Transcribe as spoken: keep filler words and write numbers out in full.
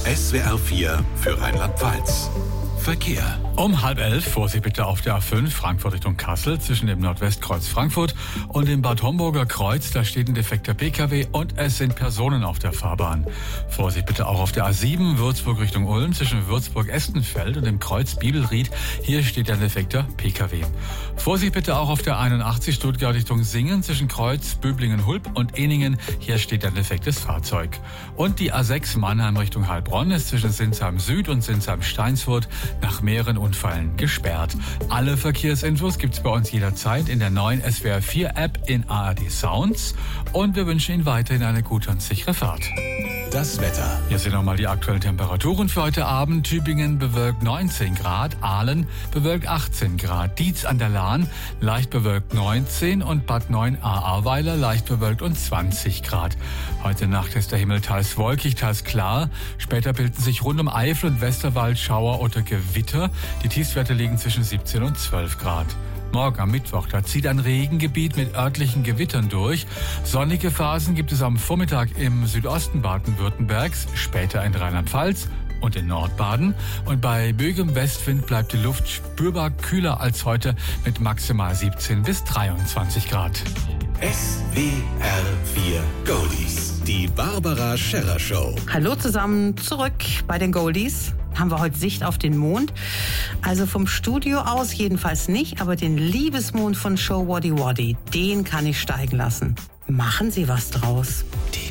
S W R vier für Rheinland-Pfalz. Verkehr. Um halb elf, Vorsicht bitte auf der A fünf, Frankfurt Richtung Kassel, zwischen dem Nordwestkreuz Frankfurt und dem Bad Homburger Kreuz. Da steht ein defekter Pkw und es sind Personen auf der Fahrbahn. Vorsicht bitte auch auf der A sieben, Würzburg Richtung Ulm, zwischen Würzburg-Estenfeld und dem Kreuz Bibelried. Hier steht ein defekter Pkw. Vorsicht bitte auch auf der einundachtzig, Stuttgart Richtung Singen, zwischen Kreuz Böblingen-Hulp und Eningen. Hier steht ein defektes Fahrzeug. Und die A sechs, Mannheim Richtung Heilbronn, ist zwischen Sinsheim Süd und Sinsheim Steinsfurt nach mehreren Unfällen gesperrt. Alle Verkehrsinfos gibt's bei uns jederzeit in der neuen S W R vier App in A R D Sounds und wir wünschen Ihnen weiterhin eine gute und sichere Fahrt. Das Wetter. Hier sind nochmal die aktuellen Temperaturen für heute Abend. Tübingen bewölkt neunzehn Grad, Aalen bewölkt achtzehn Grad, Dietz an der Lahn leicht bewölkt neunzehn und Bad Neuenahr-Ahrweiler leicht bewölkt und zwanzig Grad. Heute Nacht ist der Himmel teils wolkig, teils klar. Später bilden sich rund um Eifel und Westerwald Schauer oder Gewitter. Die Tiefstwerte liegen zwischen siebzehn und zwölf Grad. Morgen am Mittwoch, da zieht ein Regengebiet mit örtlichen Gewittern durch. Sonnige Phasen gibt es am Vormittag im Südosten Baden-Württembergs, später in Rheinland-Pfalz und in Nordbaden. Und bei böigem Westwind bleibt die Luft spürbar kühler als heute mit maximal siebzehn bis dreiundzwanzig Grad. S W R vier Goldies. Die Barbara Scherrer Show. Hallo zusammen, zurück bei den Goldies. Haben wir heute Sicht auf den Mond. Also vom Studio aus jedenfalls nicht, aber den Liebesmond von Show Waddy Waddy, den kann ich steigen lassen. Machen Sie was draus. Die